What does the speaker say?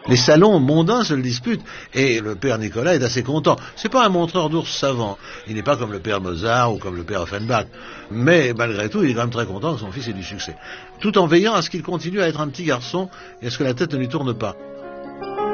Les salons mondains se le disputent. Et le père Nicolas est assez content. C'est pas un montreur d'ours savant. Il n'est pas comme le père Mozart ou comme le père Offenbach. Mais malgré tout, il est quand même très content que son fils ait du succès. Tout en veillant à ce qu'il continue à être un petit garçon et à ce que la tête ne lui tourne pas.